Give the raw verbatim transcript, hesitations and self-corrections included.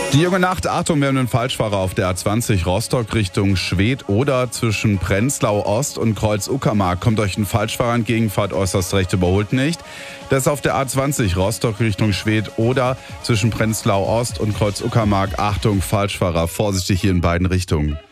Die junge Nacht, Achtung, wir haben einen Falschfahrer auf der A zwanzig Rostock Richtung Schwedt oder zwischen Prenzlau Ost und Kreuz Uckermark. Kommt euch ein Falschfahrer entgegen, fahrt äußerst recht, überholt nicht. Das ist auf der A zwanzig Rostock Richtung Schwedt oder zwischen Prenzlau Ost und Kreuz Uckermark. Achtung, Falschfahrer, vorsichtig hier in beiden Richtungen.